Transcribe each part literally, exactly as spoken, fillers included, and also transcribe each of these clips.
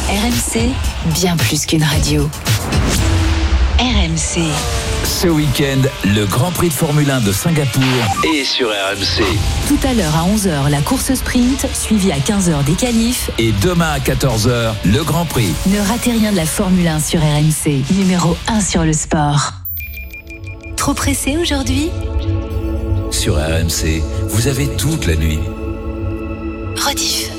R M C, bien plus qu'une radio. R M C. Ce week-end, le Grand Prix de Formule un de Singapour est sur R M C. Tout à l'heure à onze heures, la course sprint, suivie à quinze heures des qualifs. Et demain à quatorze heures, le Grand Prix. Ne ratez rien de la Formule un sur R M C, numéro un sur le sport. Trop pressé aujourd'hui ? Sur R M C, vous avez toute la nuit. Rediff.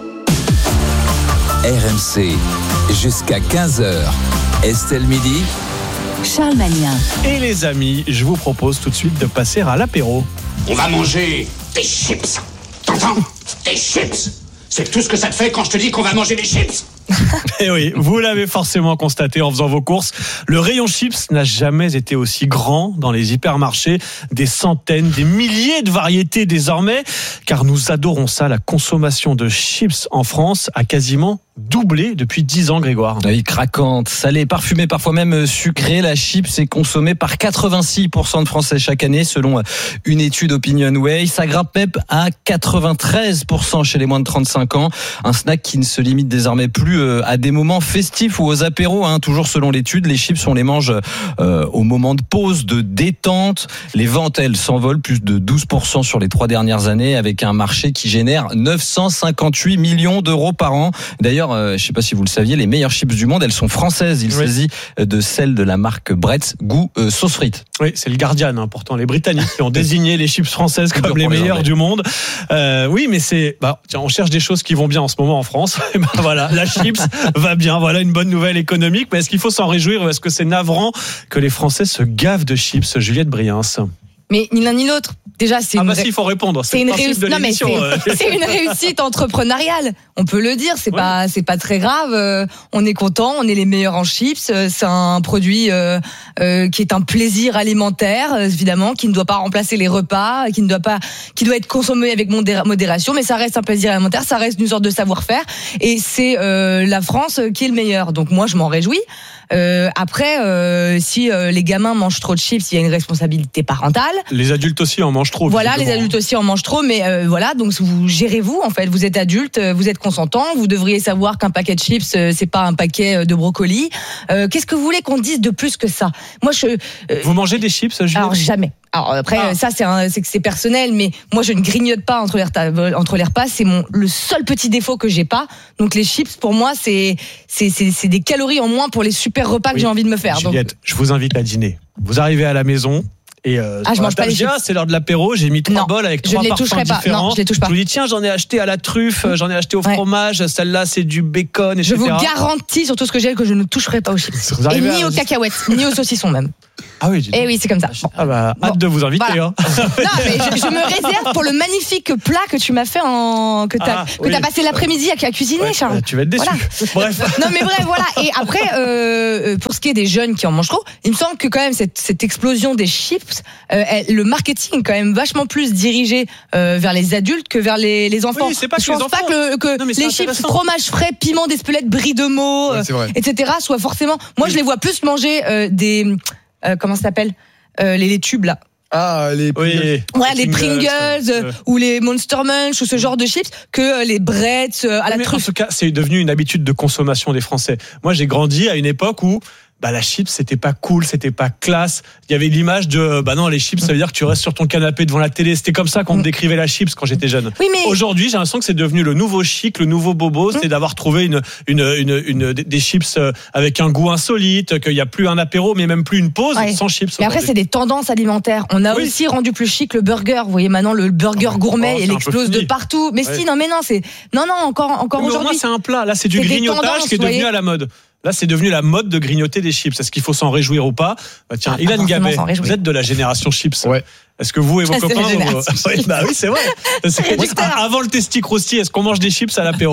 R M C, jusqu'à quinze heures. Estelle Midi. Charles Magnien. Et les amis, je vous propose tout de suite de passer à l'apéro. On va manger des chips. T'entends ? Des chips. C'est tout ce que ça te fait quand je te dis qu'on va manger des chips. Et oui, vous l'avez forcément constaté en faisant vos courses, le rayon chips n'a jamais été aussi grand dans les hypermarchés. Des centaines, des milliers de variétés désormais, car nous adorons ça. La consommation de chips en France a quasiment doublé depuis dix ans, Grégoire. Oui, craquante, salée, parfumée, parfois même sucrée. La chips est consommée par quatre-vingt-six pour cent de Français chaque année, selon une étude Opinionway. Ça grimpe même à quatre-vingt-treize pour cent chez les moins de trente-cinq ans. Un snack qui ne se limite désormais plus à des moments festifs ou aux apéros, hein. Toujours selon l'étude, les chips, on les mange euh, au moment de pause, de détente. Les ventes, elles, s'envolent, plus de douze pour cent sur les trois dernières années, avec un marché qui génère neuf cent cinquante-huit millions d'euros par an. D'ailleurs, euh, je ne sais pas si vous le saviez, les meilleures chips du monde, elles sont françaises. Il oui. s'agit de celles de la marque Bretz, goût euh, sauce frite. Oui, c'est le Guardian, hein, pourtant les Britanniques qui ont désigné les chips françaises comme les meilleures du monde. Euh, oui, mais c'est, bah, tiens, on cherche des choses qui vont bien en ce moment en France. Et ben voilà, la chips va bien. Voilà une bonne nouvelle économique. Mais est-ce qu'il faut s'en réjouir ou est-ce que c'est navrant que les Français se gavent de chips, Juliette Briens? Mais ni l'un ni l'autre. Déjà, c'est ah une bah ré... si, il faut répondre. C'est, c'est une réussite. Non mais c'est, euh... c'est une réussite entrepreneuriale. On peut le dire. C'est ouais. pas, c'est pas très grave. Euh, on est content. On est les meilleurs en chips. Euh, c'est un produit euh, euh, qui est un plaisir alimentaire, euh, évidemment, qui ne doit pas remplacer les repas, qui ne doit pas, qui doit être consommé avec modération. Mais ça reste un plaisir alimentaire. Ça reste une sorte de savoir-faire. Et c'est euh, la France qui est le meilleur. Donc moi, je m'en réjouis. Euh, après, euh, si euh, les gamins mangent trop de chips, il y a une responsabilité parentale. Les adultes aussi en mangent trop. Voilà, les adultes aussi en mangent trop, mais euh, voilà, donc vous gérez-vous en fait. Vous êtes adulte, vous êtes consentant, vous devriez savoir qu'un paquet de chips, c'est pas un paquet de brocolis. Euh, qu'est-ce que vous voulez qu'on dise de plus que ça ? Moi, je. Euh, vous mangez des chips, Juliette ? Alors jamais. Alors après, ah. ça c'est, un, c'est que c'est personnel, mais moi je ne grignote pas entre les repas. Entre les repas, c'est mon le seul petit défaut que j'ai pas. Donc les chips, pour moi, c'est c'est c'est, c'est des calories en moins pour les super repas oui. que j'ai envie de me faire. Juliette, donc... je vous invite à dîner. Vous arrivez à la maison. Et euh, ah, je mange pas les chips. C'est l'heure de l'apéro. J'ai mis trois non, bols avec trois parfums pas. différents. Non, je les touche pas. Je vous dis tiens, j'en ai acheté à la truffe, j'en ai acheté au ouais. fromage. Celle-là, c'est du bacon, et cetera. Je vous garantis sur tout ce que j'ai que je ne toucherai pas aux chips. Et ni à... aux cacahuètes, ni aux saucissons même. Ah oui. Et oui, c'est comme ça. Ah bah, bon. hâte de vous inviter. Voilà. Hein. Non, mais je, je me réserve pour le magnifique plat que tu m'as fait en que t'as ah, que oui. t'as passé l'après-midi à cuisiner, ouais, Charles. Tu vas être déçu. Voilà. Bref. Non mais bref, voilà. Et après, euh, pour ce qui est des jeunes qui en mangent trop, il me semble que quand même cette, cette explosion des chips, euh, elle, le marketing est quand même vachement plus dirigé euh, vers les adultes que vers les, les enfants. Oui, c'est pas que je pense les pas que, le, que non, les chips, fromage frais, piment d'Espelette, brie de Meaux, ouais, euh, et cetera soient forcément. Moi, oui. je les vois plus manger euh, des euh, comment ça s'appelle euh, les, les tubes là. Ah, les oui. Ouais, les Pringles euh, ou les Monster Munch ou ce genre de chips que euh, les Bretz euh, à la mais truffe. En tout cas, c'est devenu une habitude de consommation des Français. Moi, j'ai grandi à une époque où bah la chips c'était pas cool, c'était pas classe. Il y avait l'image de bah non les chips ça veut dire que tu restes sur ton canapé devant la télé. C'était comme ça qu'on me décrivait la chips quand j'étais jeune. Oui, mais... Aujourd'hui j'ai l'impression que c'est devenu le nouveau chic, le nouveau bobo, c'est d'avoir trouvé une une une, une des chips avec un goût insolite, qu'il y a plus un apéro mais même plus une pause ouais. sans chips. Mais après c'est des tendances alimentaires. On a oui. aussi rendu plus chic le burger. Vous voyez maintenant le burger oh, gourmet, oh, il explose de partout. Mais ouais. si non mais non c'est non non encore encore mais aujourd'hui. Au moins c'est un plat. Là c'est du c'est grignotage qui est devenu voyez. à la mode. Là, c'est devenu la mode de grignoter des chips. Est-ce qu'il faut s'en réjouir ou pas ? Bah, tiens, ah, Ilan Gabet, vous êtes de la génération chips. Ouais. Est-ce que vous et vos ah, copains... Vous... oui, bah oui, c'est vrai. C'est... Moi, avant le testi crousti, est-ce qu'on mange des chips à l'apéro ?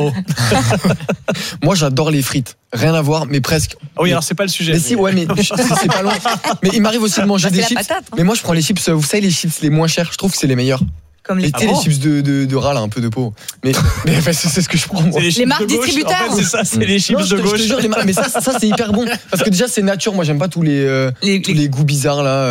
Moi, j'adore les frites. Rien à voir, mais presque. Ah oui, mais... alors c'est pas le sujet. Mais, mais... si, ouais, mais c'est pas loin. Mais il m'arrive aussi de manger bah, des chips. Patate, hein. Mais moi, je prends les chips, vous savez, les chips les moins chers, je trouve que c'est les meilleurs. Comme les, ah bon les chips de, de, de rat, là, un peu de peau. Mais, mais enfin, c'est, c'est ce que je prends, moi. C'est les, les marques distributeurs. En fait, c'est ça, c'est les chips non, de gauche. Je te jure, les marques, mais ça, ça, c'est hyper bon. Parce que déjà, c'est nature. Moi, j'aime pas tous les, euh, les, tous les... les goûts bizarres, là.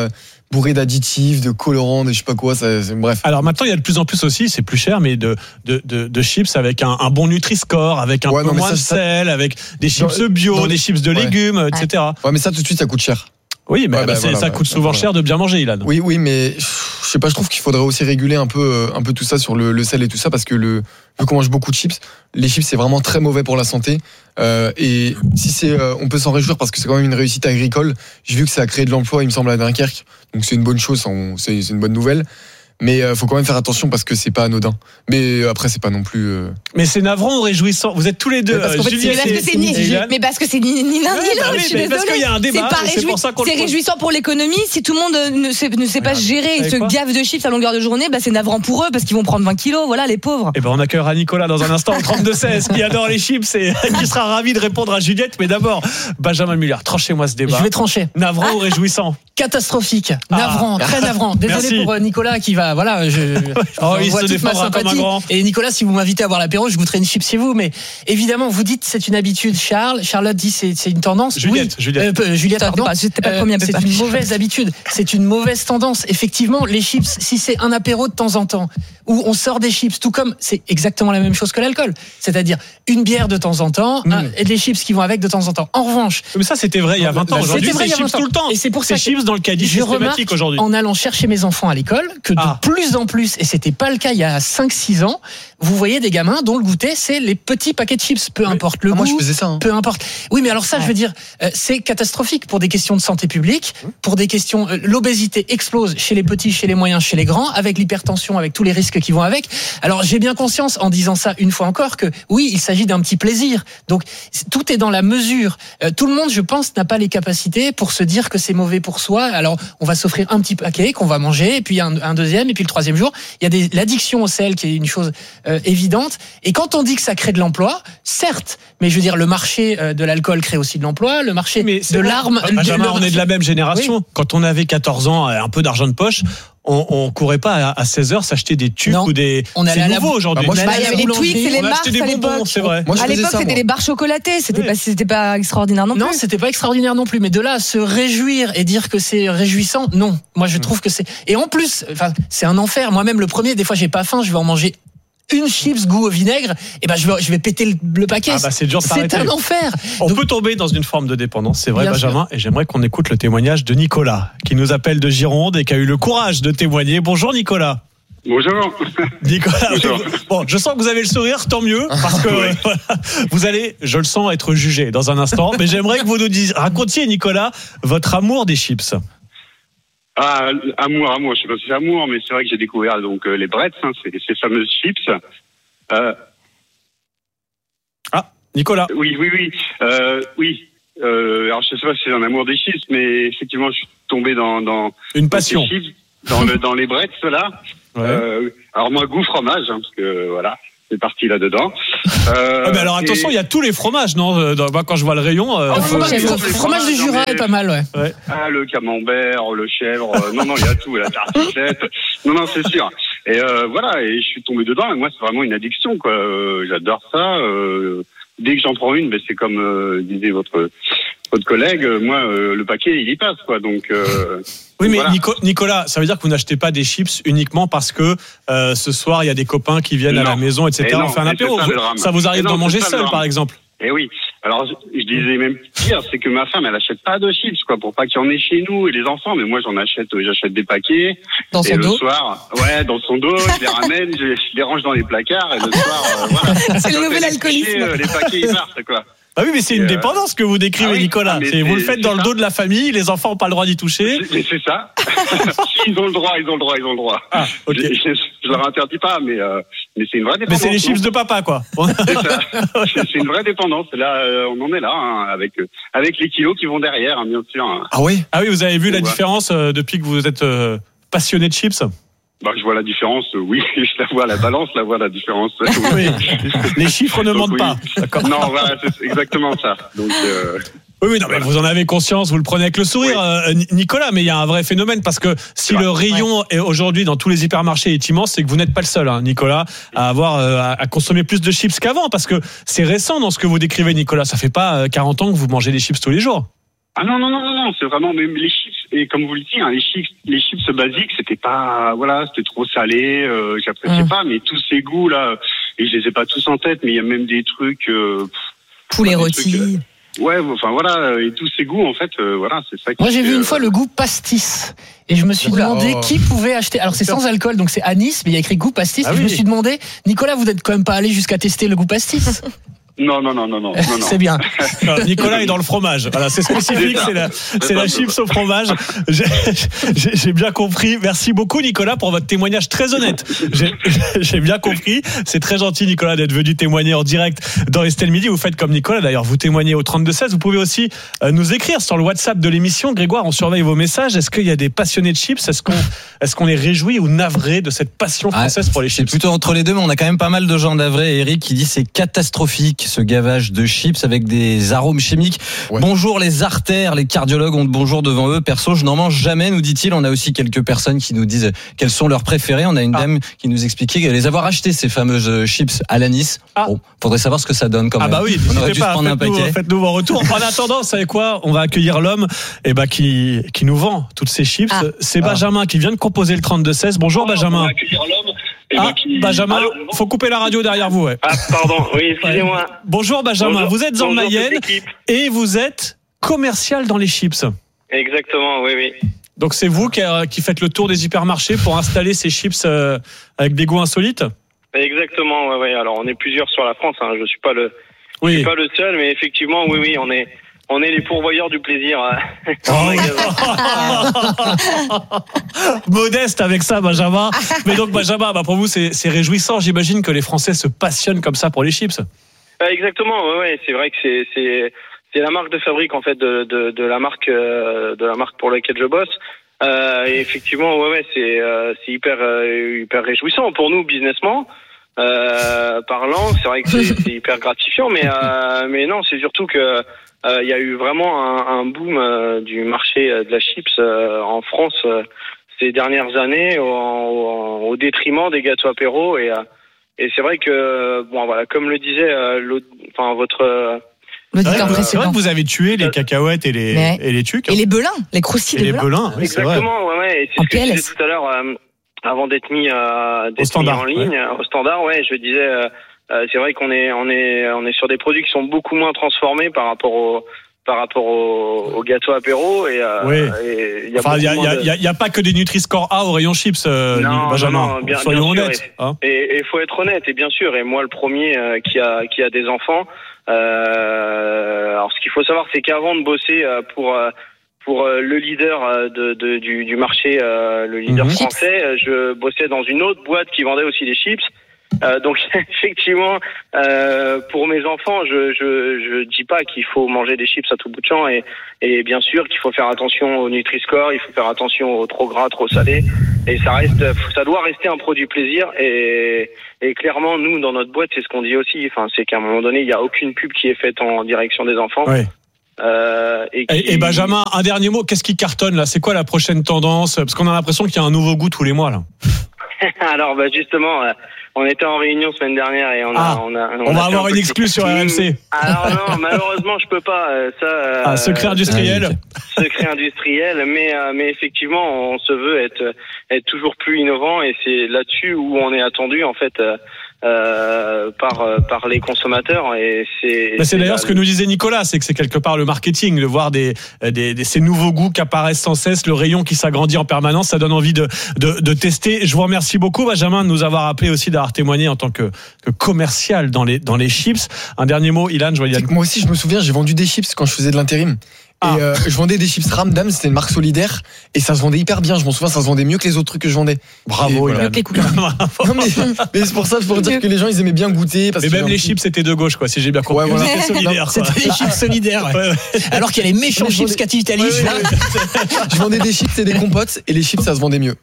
bourré d'additifs, de colorants, de je sais pas quoi. Ça, c'est, bref. Alors maintenant, il y a de plus en plus aussi, c'est plus cher, mais de de de, de chips avec un, un bon Nutri-Score, avec un ouais, peu non, moins ça, de sel, ça... avec des chips dans, bio, dans... des chips de ouais. légumes, ouais. et cetera. Ouais, mais ça tout de suite, ça coûte cher. Oui, mais ouais, bah, voilà, ça bah, coûte souvent voilà. cher de bien manger, Ilan. Oui, oui, mais je sais pas, je trouve qu'il faudrait aussi réguler un peu, un peu tout ça sur le, le sel et tout ça, parce que le, vu qu'on mange beaucoup de chips, les chips c'est vraiment très mauvais pour la santé. Euh, et si c'est, euh, on peut s'en réjouir parce que c'est quand même une réussite agricole. J'ai vu que ça a créé de l'emploi, il me semble, à Dunkerque, donc c'est une bonne chose, c'est, c'est une bonne nouvelle. Mais euh, faut quand même faire attention parce que c'est pas anodin. Mais après c'est pas non plus. Euh... Mais c'est navrant ou réjouissant. Vous êtes tous les deux. Mais parce, euh, fait, Juliette parce que c'est ni, mais parce que c'est ni l'un ni l'autre. Je suis désolée. Parce qu'il y a un débat. C'est, pas réjou... c'est, pour ça qu'on c'est réjouissant pour l'économie. Si tout le monde ne sait, ne sait pas gérer et se gaffe de chips à longueur de journée, bah c'est navrant pour eux parce qu'ils vont prendre vingt kilos. Voilà les pauvres. Et ben on accueillera Nicolas dans un instant au trente-deux seize qui adore les chips et qui sera ravi de répondre à Juliette. Mais d'abord Benjamin Muller, tranchez-moi ce débat. Je vais trancher. Navrant ah. ou réjouissant? Catastrophique, navrant, ah. très navrant. Désolé Merci. pour Nicolas qui va, voilà, je, je oh, il se défendra comme un grand. Et Nicolas, si vous m'invitez à boire l'apéro, je goûterai une chips chez vous. Mais évidemment, vous dites c'est une habitude. Charles, Charlotte dit c'est, c'est une tendance. Juliette, oui. Juliette, euh, Juliette, pardon. Pas, j'étais pas première, euh, c'est une mauvaise habitude. C'est une mauvaise tendance. Effectivement, les chips, si c'est un apéro de temps en temps, où on sort des chips, tout comme c'est exactement la même chose que l'alcool, c'est-à-dire une bière de temps en temps mmh. un, et des chips qui vont avec de temps en temps. En revanche, mais ça c'était vrai il y a vingt ans. Aujourd'hui, c'est chips tout le temps. Et c'est pour ça c'est chips dans le caddie systématique aujourd'hui. En allant chercher mes enfants à l'école, que de ah. plus en plus, et c'était pas le cas il y a cinq six ans, vous voyez des gamins dont le goûter c'est les petits paquets de chips, peu oui. importe le ah, goût. Moi je faisais ça. Hein. Peu importe. Oui, mais alors ça, ouais. je veux dire, euh, c'est catastrophique pour des questions de santé publique, pour des questions. Euh, l'obésité explose chez les petits, chez les moyens, chez les grands, avec l'hypertension, avec tous les risques qui vont avec. Alors j'ai bien conscience en disant ça une fois encore que oui, il s'agit d'un petit plaisir. Donc tout est dans la mesure. Euh, tout le monde, je pense, n'a pas les capacités pour se dire que c'est mauvais pour soi. Alors on va s'offrir un petit paquet qu'on va manger, et puis un, un deuxième, et puis le troisième jour. Il y a des, l'addiction au sel qui est une chose euh, évidente. Et quand on dit que ça crée de l'emploi, certes, mais je veux dire le marché euh, de l'alcool crée aussi de l'emploi, le marché mais de l'arme. Benjamin, de, on est de la même génération. Oui. Quand on avait quatorze ans, un peu d'argent de poche. On, on courait pas à seize heures s'acheter des tubes ou des. On c'est nouveau la... aujourd'hui. Bah, moi, il y avait les Twix et les Mars des bonbons, c'est vrai. Moi, à l'époque, ça, c'était moi. les barres chocolatées. C'était oui. pas, c'était pas extraordinaire non plus. Non, c'était pas extraordinaire non plus. Mais de là à se réjouir et dire que c'est réjouissant, non. Moi, je trouve que c'est. Et en plus, enfin, c'est un enfer. Moi-même, le premier, des fois, j'ai pas faim, je vais en manger une chips goût au vinaigre, et ben je vais, je vais péter le, le paquet. Ah bah c'est dur de s'arrêter. C'est un enfer. On Donc, peut tomber dans une forme de dépendance, c'est vrai, Benjamin. Sûr. Et j'aimerais qu'on écoute le témoignage de Nicolas, qui nous appelle de Gironde et qui a eu le courage de témoigner. Bonjour Nicolas. Bonjour. Nicolas. Bonjour. Bon, je sens que vous avez le sourire, tant mieux, parce que ouais. voilà, vous allez, je le sens, être jugé dans un instant. Mais j'aimerais que vous nous disiez, racontiez, Nicolas, votre amour des chips. Ah, amour, amour, je sais pas si c'est amour, mais c'est vrai que j'ai découvert donc euh, les Bretz, hein, ces, ces fameuses chips. Euh... Ah, Nicolas. Oui, oui, oui, euh, oui. Euh, alors je sais pas si c'est un amour des chips, mais effectivement, je suis tombé dans dans une passion, dans, chips, dans le dans les Bretz là. Ouais. Euh, alors moi, goût fromage, hein, parce que voilà. C'est parti là-dedans. Euh, ah mais alors attention, il et... y a tous les fromages, non? Quand je vois le rayon. Euh, oh, fromage, le fromage du Jura est pas mal, ouais. ouais. Ah, le camembert, le chèvre. Euh, non, non, il y a tout, la tartiflette. Non, non, c'est sûr. Et euh, voilà, et je suis tombé dedans. Et moi, c'est vraiment une addiction, quoi. Euh, j'adore ça. Euh, dès que j'en prends une, ben c'est comme euh, disait votre votre collègue. Moi, euh, le paquet, il y passe, quoi. Donc. Euh, Oui, mais voilà. Nico, Nicolas, ça veut dire que vous n'achetez pas des chips uniquement parce que euh, ce soir il y a des copains qui viennent non. à la maison, et cetera. Non, on fait un apéro. Ça, ça vous arrive d'en manger seul, par exemple? Eh oui. Alors je, je disais même pire, c'est que ma femme, elle achète pas de chips, quoi, pour pas qu'il y en ait chez nous et les enfants. Mais moi, j'en achète, j'achète des paquets. Dans son et dos. Le soir, ouais, dans son dos, je les ramène, je, je les range dans les placards et le soir, euh, voilà. C'est le nouvel alcoolisme. Euh, les paquets, ils partent, quoi. Ah oui, mais c'est une euh... dépendance que vous décrivez, ah oui, Nicolas. C'est, c'est, vous le faites dans le dos de la famille, les enfants n'ont pas le droit d'y toucher. C'est, c'est ça. Ils ont le droit, ils ont le droit, ils ont le droit. Ah, okay. je, je, je leur interdis pas, mais, euh, mais c'est une vraie dépendance. Mais c'est les chips de papa, quoi. C'est ça. C'est, c'est une vraie dépendance. Là, euh, on en est là, hein, avec, euh, avec les kilos qui vont derrière, hein, bien sûr. Hein. Ah oui? Ah oui, vous avez vu Donc, la ouais. différence euh, depuis que vous êtes euh, passionné de chips? Bah, je vois la différence, euh, oui, je la vois, la balance, la voit la différence. Oui. Les chiffres ne mentent oui. pas. D'accord. Non, voilà, c'est exactement ça. Donc, euh, oui, oui, non, mais vous en avez conscience, vous le prenez avec le sourire, oui. euh, Nicolas, mais il y a un vrai phénomène parce que si ouais. le rayon ouais. est aujourd'hui dans tous les hypermarchés est immense, c'est que vous n'êtes pas le seul, hein, Nicolas, à avoir euh, à consommer plus de chips qu'avant, parce que c'est récent dans ce que vous décrivez, Nicolas. Ça fait pas quarante ans que vous mangez des chips tous les jours. Ah non, non, non, non, non, c'est vraiment, mais les chips, et comme vous le dites, hein, les chips, les chips basiques, c'était pas, voilà, c'était trop salé, euh, j'appréciais Mmh. pas, mais tous ces goûts là, et je les ai pas tous en tête, mais il y a même des trucs, euh, Poulet des rôti. trucs, euh, ouais, enfin voilà, et tous ces goûts, en fait, euh, voilà, c'est ça. Qui Moi, j'ai fait, vu une euh, fois le goût pastis. Et je me suis Oula. demandé Oh. qui pouvait acheter. Alors, c'est sans alcool, donc c'est anis, mais il y a écrit goût pastis. Ah et je oui. me suis demandé, Nicolas, vous n'êtes quand même pas allé jusqu'à tester le goût pastis. Non, non, non, non, non, non, non. C'est bien. Nicolas est dans le fromage. Voilà, c'est spécifique, c'est la, c'est la chips au fromage. J'ai, j'ai, j'ai bien compris. Merci beaucoup, Nicolas, pour votre témoignage très honnête. J'ai, j'ai bien compris. C'est très gentil, Nicolas, d'être venu témoigner en direct dans Estelle Midi. Vous faites comme Nicolas, d'ailleurs. Vous témoignez au trente-deux seize. Vous pouvez aussi euh, nous écrire sur le WhatsApp de l'émission. Grégoire, on surveille vos messages. Est-ce qu'il y a des passionnés de chips? Est-ce qu'on, est-ce qu'on est réjoui ou navré de cette passion française pour les C'est chips? plutôt entre les deux, mais on a quand même pas mal de gens d'avril. Et Eric qui dit c'est catastrophique ce gavage de chips avec des arômes chimiques. Ouais. Bonjour les artères, les cardiologues ont de bonjour devant eux. Perso, je n'en mange jamais, nous dit-il. On a aussi quelques personnes qui nous disent quels sont leurs préférés. On a une Ah. dame qui nous expliquait qu'elle les avoir achetés ces fameuses chips à l'anis. Ah. Bon, faudrait savoir ce que ça donne quand Ah même. bah oui, on aurait n'hésitez dû se pas, prendre un faites-nous, paquet. faites-nous vos retours. En attendant, vous savez quoi? On va accueillir l'homme eh ben, qui, qui nous vend toutes ces chips. Ah. C'est Ah. Benjamin qui vient de composer le trente-deux seize. Bonjour Benjamin. Ah, Benjamin, Allô faut couper la radio derrière vous. Ouais. Ah, pardon, oui, excusez-moi. Bonjour Benjamin, Bonjour. vous êtes en Bonjour, Mayenne toute l'équipe. et vous êtes commercial dans les chips. Exactement, oui, oui. Donc c'est vous qui, euh, qui faites le tour des hypermarchés pour installer ces chips euh, avec des goûts insolites? Exactement, ouais, ouais. Alors, on est plusieurs sur la France, hein. Je suis pas le, je Oui. suis pas le seul, mais effectivement, oui, oui, on est, on est les pourvoyeurs du plaisir. hein. En magasin. Modeste avec ça, Benjamin. Mais donc, Benjamin, bah pour vous, c'est, c'est réjouissant. J'imagine que les Français se passionnent comme ça pour les chips. Euh, Exactement, ouais, ouais. C'est vrai que c'est, c'est, c'est la marque de fabrique en fait de, de, de la marque, euh, de la marque pour laquelle je bosse. Euh, et effectivement, ouais, ouais, c'est, euh, c'est hyper, euh, hyper réjouissant pour nous, businessmen. Euh, parlant, c'est vrai que c'est, c'est hyper gratifiant, mais, euh, mais non, c'est surtout que il euh, y a eu vraiment un, un boom euh, du marché euh, de la chips euh, en France euh, ces dernières années, au, au, au détriment des gâteaux apéros et euh, et c'est vrai que bon voilà, comme le disait euh, l'autre, enfin votre euh, L'auditeur C'est vrai précédent. que vous avez tué les cacahuètes et les, Ouais. et les tucs. Et les belins, les croustilles Et de les belins. belins, oui, c'est vrai. exactement, ouais, ouais. Et c'est En ce que je P L S. disais tout à l'heure, euh, avant d'être mis, euh, d'être mis standard, en ligne, euh, au standard, ouais, je disais, euh, euh, c'est vrai qu'on est, on est, on est sur des produits qui sont beaucoup moins transformés par rapport au, par rapport au, au gâteau apéro et, euh, Oui. et il y a Enfin, il beaucoup n'y a, moins de- y a- y a pas que des Nutri-Score A au rayon chips, euh, Non, Benjamin. non, non, bien- Soyons bien sûr, honnêtes. hein. Et il faut être honnête, et bien sûr, et moi le premier euh, qui a qui a des enfants. Euh, alors ce qu'il faut savoir, c'est qu'avant de bosser euh, pour euh, pour euh, le leader euh, de, de du, du marché, euh, le leader Mhm. français, euh, je bossais dans une autre boîte qui vendait aussi des chips. Euh, donc effectivement, euh, pour mes enfants, je je je dis pas qu'il faut manger des chips à tout bout de champ et et bien sûr qu'il faut faire attention au Nutri-Score, il faut faire attention au trop gras, trop salé et ça reste, ça doit rester un produit plaisir et et clairement nous dans notre boîte c'est ce qu'on dit aussi, enfin c'est qu'à un moment donné il y a aucune pub qui est faite en direction des enfants. Ouais. Euh, et, qui... Et, et Benjamin, un dernier mot, qu'est-ce qui cartonne là? C'est quoi la prochaine tendance? Parce qu'on a l'impression qu'il y a un nouveau goût tous les mois là. Alors bah justement, euh, on était en réunion semaine dernière et on a, Ah, on a, On, a va fait avoir un une petit- exclue sur R M C. Alors non, malheureusement je peux pas. euh, Ça. euh, Ah, secret industriel. secret industriel, mais euh, mais effectivement, on se veut être être toujours plus innovant et c'est là-dessus où on est attendu en fait euh, euh, par euh, par les consommateurs et c'est. Bah, c'est d'ailleurs la- ce que nous disait Nicolas, c'est que c'est quelque part le marketing, de voir des, des, des ces nouveaux goûts qui apparaissent sans cesse, le rayon qui s'agrandit en permanence, ça donne envie de, de, de tester. Je vous remercie beaucoup, Benjamin, de nous avoir appelé aussi, d'avoir témoigné en tant que, que commercial dans les, dans les chips. Un dernier mot, Ilan, je vois, il y a... C'est que moi aussi, je me souviens, j'ai vendu des chips quand je faisais de l'intérim. Ah. Et euh, je vendais des chips Ramdam, c'était une marque solidaire, et ça se vendait hyper bien. Je m'en souviens, ça se vendait mieux que les autres trucs que je vendais. Et Bravo, voilà. Ilan. Non, mais, mais c'est pour ça, pour dire que les gens, ils aimaient bien goûter. Parce Mais que même j'ai un les petit- chips, c'était de gauche, quoi, si j'ai bien compris. Ouais, voilà. C'était solidaire, quoi. C'était les chips solidaires. ouais. Ouais, ouais. Alors qu'il y a les méchants Mais je chips vendais- Cathy Italie. Ouais, ouais, ouais. Je vendais des chips et des compotes, et les chips, ça se vendait mieux.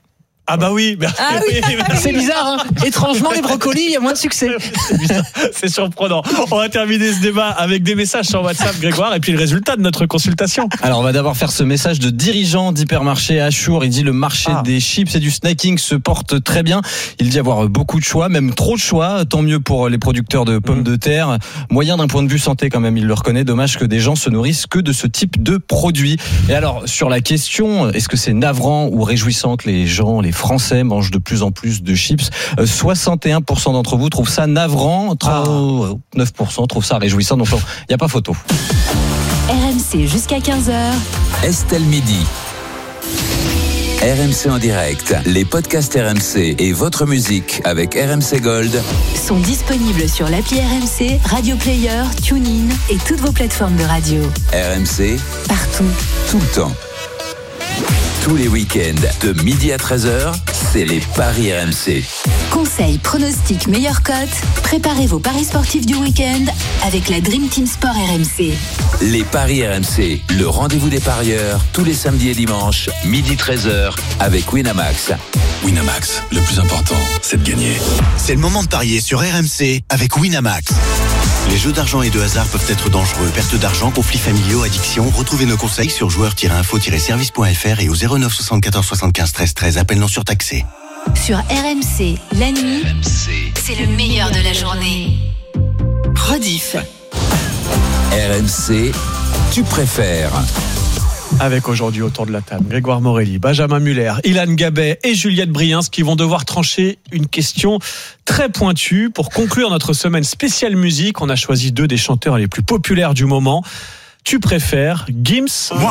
Ah bah oui, Ah oui. C'est bizarre, hein. Étrangement, les brocolis, il y a moins de succès. C'est bizarre, c'est surprenant. On va terminer ce débat avec des messages sur WhatsApp, Grégoire, et puis le résultat de notre consultation. Alors on va d'abord faire ce message de dirigeant d'hypermarché Achour. Il dit le marché Ah. des chips et du snacking se porte très bien. Il dit avoir beaucoup de choix, même trop de choix. Tant mieux pour les producteurs de pommes Mmh. de terre. Moyen d'un point de vue santé quand même, il le reconnaît. Dommage que des gens se nourrissent que de ce type de produits. Et alors sur la question, est-ce que c'est navrant ou réjouissant que les gens, les Français mangent de plus en plus de chips? euh, soixante et un pour cent d'entre vous trouvent ça navrant, trente-neuf pour cent trouvent ça réjouissant. Donc il n'y a pas photo. R M C jusqu'à quinze heures. Estelle Midi. R M C en direct, les podcasts R M C et votre musique avec R M C Gold Sont disponibles sur l'appli R M C, Radio Player, TuneIn et toutes vos plateformes de radio. R M C, Partout. tout le temps. Tous les week-ends, de midi à treize heures, c'est les paris R M C. Conseils, pronostics, meilleures cotes. Préparez vos paris sportifs du week-end avec la Dream Team Sport R M C. Les paris R M C, le rendez-vous des parieurs, tous les samedis et dimanches, midi treize heures, avec Winamax. Winamax, le plus important, c'est de gagner. C'est le moment de parier sur R M C avec Winamax. Les jeux d'argent et de hasard peuvent être dangereux. Perte d'argent, conflits familiaux, addiction. Retrouvez nos conseils sur joueurs tiret info tiret service point f r et au zéro neuf soixante-quatorze soixante-quinze treize treize. Appel non surtaxé. Sur R M C, la nuit, R M C. c'est le meilleur de la journée. Rediff. R M C, tu préfères. Avec aujourd'hui autour de la table Grégoire Morelli, Benjamin Muller, Ilan Gabet et Juliette Briens qui vont devoir trancher une question très pointue. Pour conclure notre semaine spéciale musique, on a choisi deux des chanteurs les plus populaires du moment. Tu préfères Gims